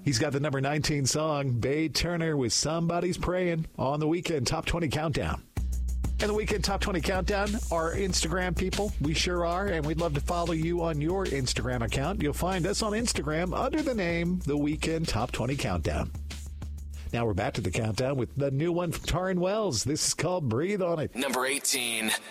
He's got the number 19 song, Bae Turner with Somebody's Praying on the Weekend Top 20 Countdown. And the Weekend Top 20 Countdown are Instagram people. We sure are, and we'd love to follow you on your Instagram account. You'll find us on Instagram under the name The Weekend Top 20 Countdown. Now we're back to the countdown with the new one from Taryn Wells. This is called Breathe on It. Number 18.